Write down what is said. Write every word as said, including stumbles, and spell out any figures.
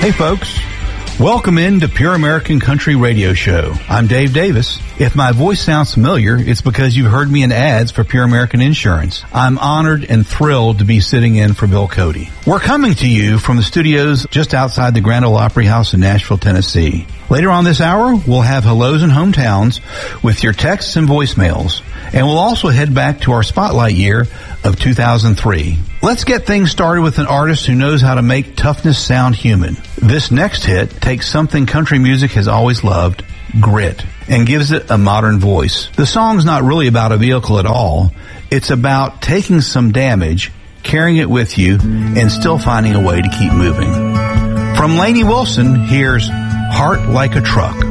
Hey folks, welcome in to Pure American Country Radio Show. I'm Dave Davis. If my voice sounds familiar, it's because you've heard me in ads for Pure American Insurance. I'm honored and thrilled to be sitting in for Bill Cody. We're coming to you from the studios just outside the Grand Ole Opry House in Nashville, Tennessee. Later on this hour, we'll have hellos and hometowns with your texts and voicemails. And we'll also head back to our spotlight year of two thousand three. Let's get things started with an artist who knows how to make toughness sound human. This next hit takes something country music has always loved, grit, and gives it a modern voice. The song's not really about a vehicle at all. It's about taking some damage, carrying it with you, and still finding a way to keep moving. From Lainey Wilson, here's Heart Like a Truck.